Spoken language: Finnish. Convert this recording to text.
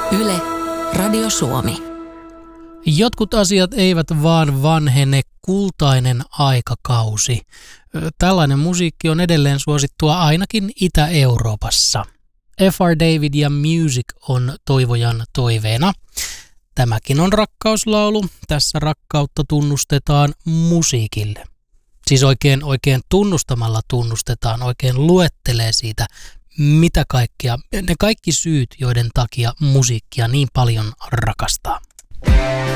Yle, Radio Suomi. Jotkut asiat eivät vaan vanhene, kultainen aikakausi. Tällainen musiikki on edelleen suosittua ainakin Itä-Euroopassa. F.R. David ja Music on toivojan toiveena. Tämäkin on rakkauslaulu. Tässä rakkautta tunnustetaan musiikille. Siis oikein tunnustamalla tunnustetaan, oikein luettelee siitä, mitä kaikkea, ne kaikki syyt, joiden takia musiikkia niin paljon rakastaa.